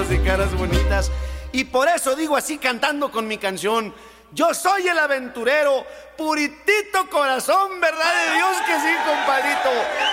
y caras bonitas. Y por eso digo así cantando con mi canción: yo soy el aventurero, puritito corazón, ¿verdad de Dios que sí, compadrito?